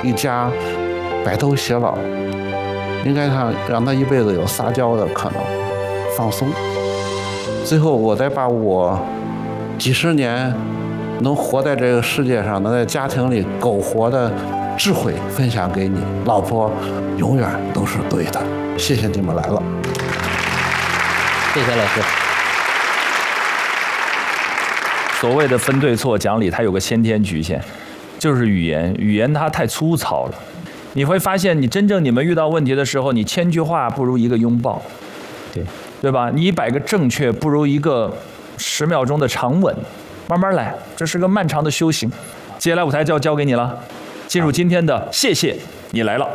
一家白头偕老，应该让他一辈子有撒娇的可能，放松。最后，我再把我几十年能活在这个世界上，能在家庭里苟活的智慧分享给你，老婆永远都是对的。谢谢你们来了。 谢谢老师。 所谓的分对错讲理，它有个先天局限，就是语言。语言它太粗糙了。你会发现，你们遇到问题的时候，你1000句话不如一个拥抱，对吧？你100个正确不如一个10秒钟的长吻，慢慢来，这是个漫长的修行。接下来舞台就要交给你了，进入今天的谢谢你来了。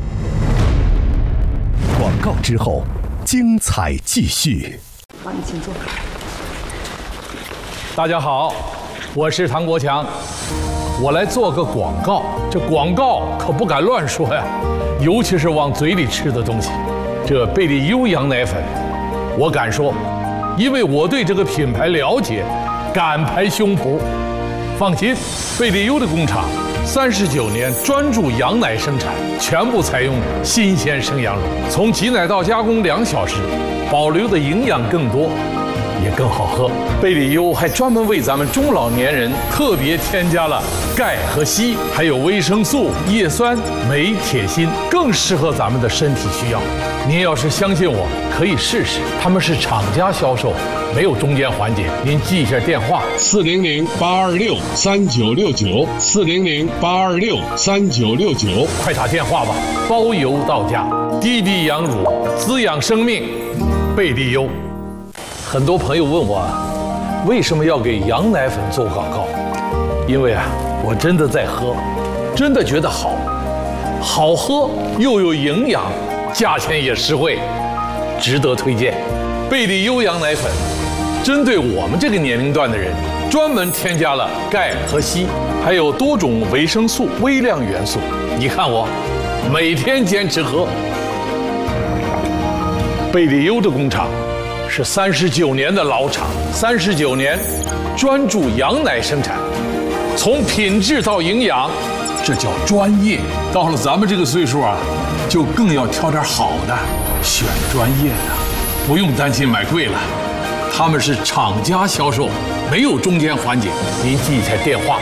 广告之后，精彩继续。 好，你请坐。 大家好，我是唐国强，我来做个广告。这广告可不敢乱说呀，尤其是往嘴里吃的东西。这贝利优羊奶粉，我敢说，因为我对这个品牌了解，敢拍胸脯。放心，贝利优的工厂39年专注羊奶生产，全部采用新鲜生羊乳，从挤奶到加工2小时，保留的营养更多，也更好喝。贝利优还专门为咱们中老年人特别添加了钙和硒，还有维生素、叶酸、镁、铁、锌，更适合咱们的身体需要。您要是相信我，可以试试。他们是厂家销售，没有中间环节。您记一下电话：400-826-3969，400-826-3969，快打电话吧，包邮到家。滴滴羊乳，滋养生命，贝利优。很多朋友问我，为什么要给羊奶粉做广告？因为我真的在喝，真的觉得好喝又有营养，价钱也实惠，值得推荐。贝利优羊奶粉针对我们这个年龄段的人，专门添加了钙和硒，还有多种维生素、微量元素。你看我每天坚持喝。贝利优的工厂是39年的老厂，39年专注羊奶生产，从品质到营养，这叫专业。到了咱们这个岁数就更要挑点好的，选专业的，不用担心买贵了。他们是厂家销售，没有中间环节。您记一下电话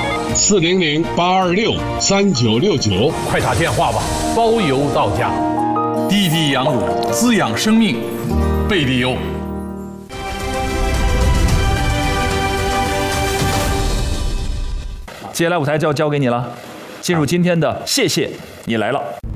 ：400-826-3969，快打电话吧，包邮到家。滴滴羊乳，滋养生命，贝利优。 接下来舞台就要交给你了，进入今天的谢谢你来了。